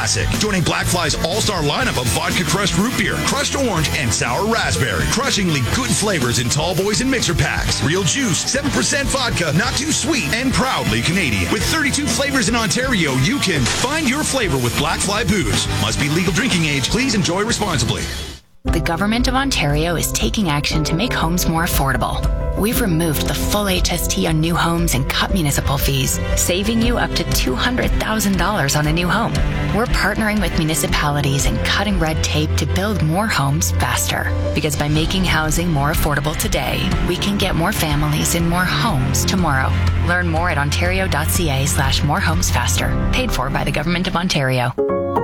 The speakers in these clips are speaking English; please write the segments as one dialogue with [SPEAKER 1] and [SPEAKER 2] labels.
[SPEAKER 1] classic. Joining Black Fly's all-star lineup of vodka crushed root beer, crushed orange, and sour raspberry. Crushingly good flavors in tall boys and mixer packs. Real juice, 7% vodka, not too sweet, and proudly Canadian. With 32 flavors in Ontario, you can find your flavor with Black Fly booze. Must be legal drinking age. Please enjoy responsibly.
[SPEAKER 2] The Government of Ontario is taking action to make homes more affordable. We've removed the full HST on new homes and cut municipal fees, saving you up to $200,000 on a new home. We're partnering with municipalities and cutting red tape to build more homes faster. Because by making housing more affordable today, we can get more families in more homes tomorrow. Learn more at ontario.ca/morehomesfaster. Paid for by the Government of Ontario.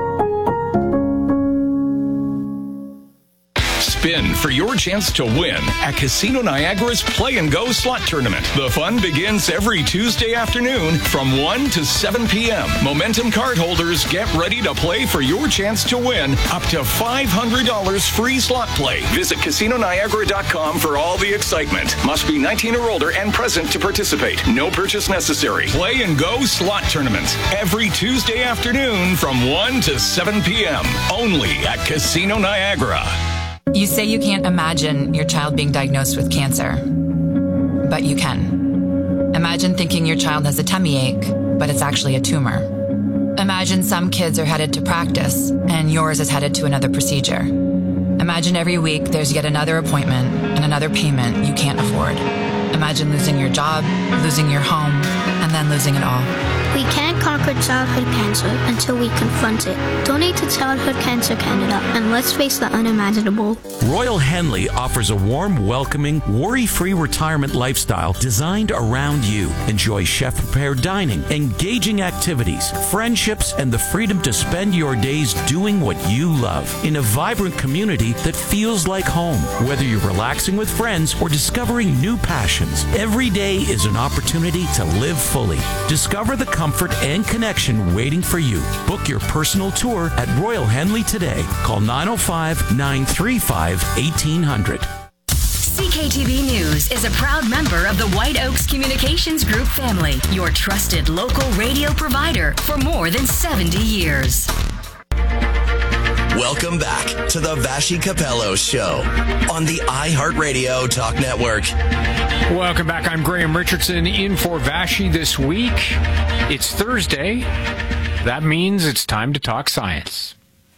[SPEAKER 3] Spin for your chance to win at Casino Niagara's Play and Go Slot Tournament. The fun begins every Tuesday afternoon from 1 to 7 p.m. Momentum card holders get ready to play for your chance to win up to $500 free slot play. Visit CasinoNiagara.com for all the excitement. Must be 19 or older and present to participate. No purchase necessary. Play and Go Slot Tournament every Tuesday afternoon from 1 to 7 p.m. Only at Casino Niagara.
[SPEAKER 4] You say you can't imagine your child being diagnosed with cancer, but you can. Imagine thinking your child has a tummy ache, but it's actually a tumor. Imagine some kids are headed to practice and yours is headed to another procedure. Imagine every week there's yet another appointment and another payment you can't afford. Imagine losing your job, losing your home, and then losing it all.
[SPEAKER 5] We can't conquer childhood cancer until we confront it. Donate to Childhood Cancer Canada and let's face the unimaginable.
[SPEAKER 6] Royal Henley offers a warm, welcoming, worry-free retirement lifestyle designed around you. Enjoy chef-prepared dining, engaging activities, friendships, and the freedom to spend your days doing what you love in a vibrant community that feels like home. Whether you're relaxing with friends or discovering new passions, every day is an opportunity to live fully. Discover the comfort and connection waiting for you. Book your personal tour at Royal Henley today. Call 905-935-1800.
[SPEAKER 7] CKTV News is a proud member of the White Oaks Communications Group family, your trusted local radio provider for more than 70 years.
[SPEAKER 8] Welcome back to the Vassy Capello Show on the iHeartRadio Talk Network.
[SPEAKER 9] Welcome back. I'm Graham Richardson in for Vassy this week. It's Thursday. That means it's time to talk science.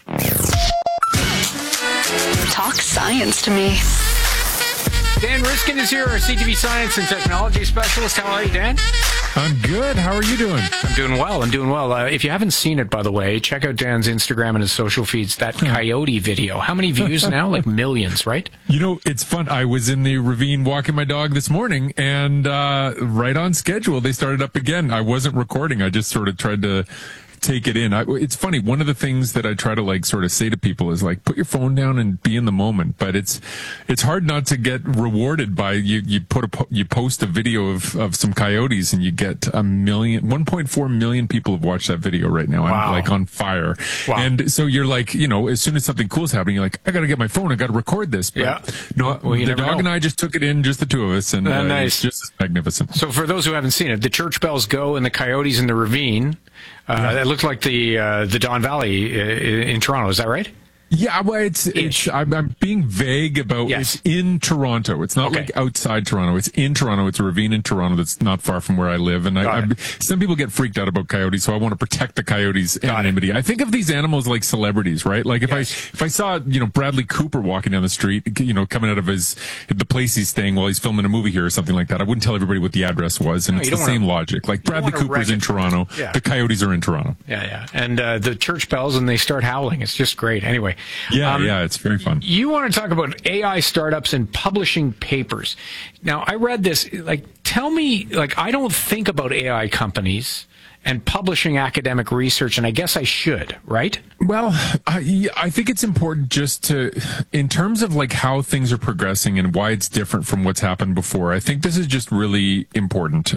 [SPEAKER 7] Talk science to me.
[SPEAKER 9] Dan Riskin is here, our CTV Science and Technology Specialist. How are you, Dan?
[SPEAKER 10] I'm good. How are you doing?
[SPEAKER 9] I'm doing well. If you haven't seen it, by the way, check out Dan's Instagram and his social feeds, that coyote video. How many views now? Like millions, right?
[SPEAKER 10] You know, it's fun. I was in the ravine walking my dog this morning, and right on schedule, they started up again. I wasn't recording. I just sort of tried to take it in. It's funny. One of the things that I try to sort of say to people is put your phone down and be in the moment. But it's hard not to get rewarded by you post a video of some coyotes and you get 1.4 million people have watched that video right now.
[SPEAKER 9] Wow.
[SPEAKER 10] I'm on fire. Wow. And so you're as soon as something cool is happening, you're I got to get my phone. I got to record this. But
[SPEAKER 9] yeah.
[SPEAKER 10] No, the dog and I just took it in, just the two of us, and
[SPEAKER 9] nice.
[SPEAKER 10] It's just magnificent.
[SPEAKER 9] So for those who haven't seen it, the church bells go and the coyotes in the ravine. It looked like the Don Valley in Toronto. Is that right?
[SPEAKER 10] Yeah, well, I'm being vague about.
[SPEAKER 9] Yes.
[SPEAKER 10] It's in Toronto. It's not outside Toronto. It's in Toronto. It's a ravine in Toronto that's not far from where I live. And some people get freaked out about coyotes, so I want to protect the coyotes' anonymity. I think of these animals like celebrities, right? Like if I saw Bradley Cooper walking down the street, coming out of the place he's staying while he's filming a movie here or something like that, I wouldn't tell everybody what the address was. And it's the same logic. Like Bradley Cooper's in Toronto, the coyotes are in Toronto.
[SPEAKER 9] Yeah. And the church bells and they start howling. It's just great. Anyway.
[SPEAKER 10] Yeah, it's very fun.
[SPEAKER 9] You want to talk about AI startups and publishing papers. Now, I read this. Tell me, I don't think about AI companies and publishing academic research, and I guess I should, right?
[SPEAKER 10] Well, I think it's important just to, in terms of how things are progressing and why it's different from what's happened before, I think this is just really important.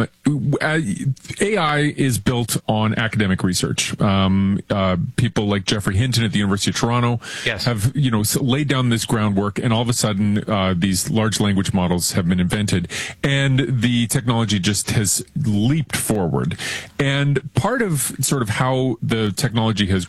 [SPEAKER 10] AI is built on academic research. People like Geoffrey Hinton at the University of Toronto have, laid down this groundwork, and all of a sudden, these large language models have been invented, and the technology just has leaped forward. And part of sort of how the technology has